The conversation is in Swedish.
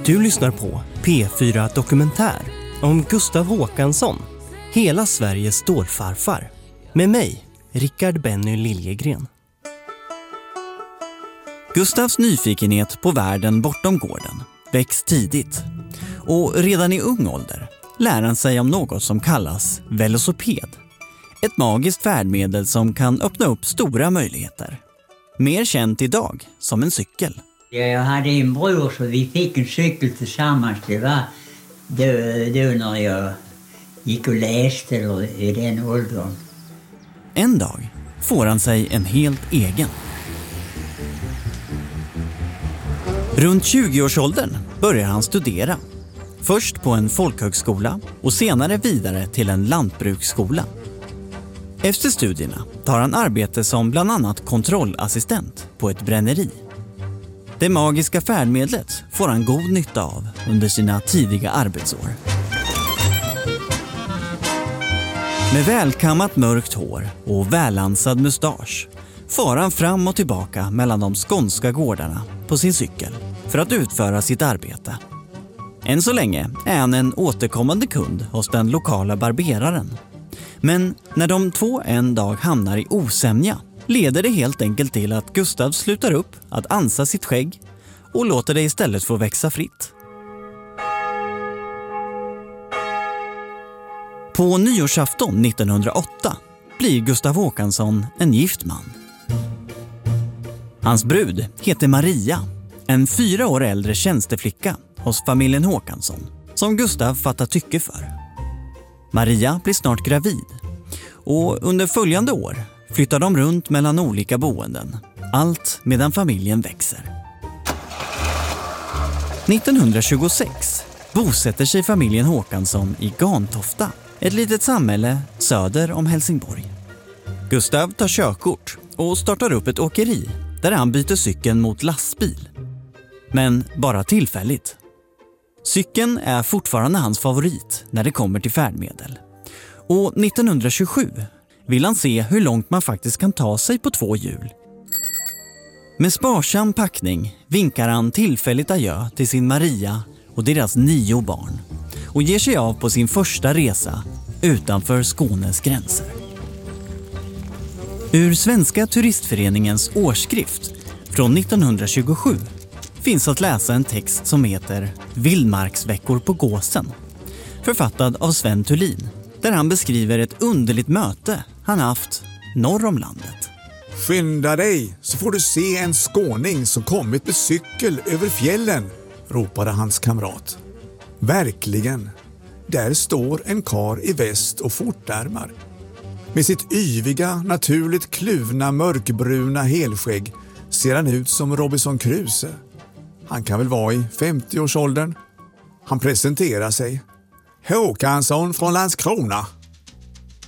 Du lyssnar på P4 Dokumentär om Gustav Håkansson, hela Sveriges stålfarfar. Med mig, Rickard Benny Liljegren. Gustavs nyfikenhet på världen bortom gården väcks tidigt. Och redan i ung ålder lär han sig om något som kallas velociped. Ett magiskt färdmedel som kan öppna upp stora möjligheter. Mer känt idag som en cykel. Jag hade en bror så vi fick en cykel tillsammans. Det var då när jag gick och läste i den åldern. En dag får han sig en helt egen. Runt 20-årsåldern börjar han studera. Först på en folkhögskola och senare vidare till en lantbruksskola. Efter studierna tar han arbete som bland annat kontrollassistent på ett bränneri. Det magiska färdmedlet får han god nytta av under sina tidiga arbetsår. Med välkammat mörkt hår och välansad mustasch far han fram och tillbaka mellan de skånska gårdarna på sin cykel för att utföra sitt arbete. Än så länge är han en återkommande kund hos den lokala barberaren. Men när de två en dag hamnar i osämja leder det helt enkelt till att Gustav slutar upp att ansa sitt skägg och låter det istället få växa fritt. På nyårsafton 1908 blir Gustav Håkansson en gift man. Hans brud heter Maria, en 4 år äldre tjänsteflicka hos familjen Håkansson som Gustav fattar tycke för. Maria blir snart gravid och under följande år flyttar de runt mellan olika boenden, allt medan familjen växer. 1926 bosätter sig familjen Håkansson i Gantofta, ett litet samhälle söder om Helsingborg. Gustav tar körkort och startar upp ett åkeri där han byter cykeln mot lastbil. Men bara tillfälligt. Cykeln är fortfarande hans favorit när det kommer till färdmedel. Och 1927 vill han se hur långt man faktiskt kan ta sig på 2 hjul. Med sparsam packning vinkar han tillfälligt adjö till sin Maria och deras 9 barn och ger sig av på sin första resa utanför Skånes gränser. Ur Svenska turistföreningens årsskrift från 1927 finns att läsa en text som heter Vildmarksveckor på Gåsen, författad av Sven Thulin, där han beskriver ett underligt möte han haft norr om landet. Skynda dig så får du se en skåning som kommit med cykel över fjällen, ropade hans kamrat. Verkligen, där står en kar i väst och fortärmar. Med sitt yviga, naturligt kluvna, mörkbruna helskägg ser han ut som Robinson Crusoe. Han kan väl vara i 50-årsåldern. Han presenterar sig. Håkansson från Landskrona.